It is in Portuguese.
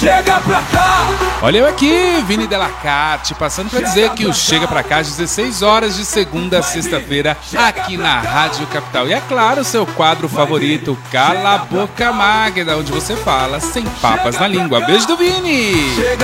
Chega pra cá! Olha eu aqui, Vini Delacarte, passando pra dizer que o Chega Pra Cá às 16 horas de segunda a sexta-feira aqui na Rádio Capital. E é claro, seu quadro favorito, Cala a Boca Magda, onde você fala sem papas na língua. Beijo do Vini!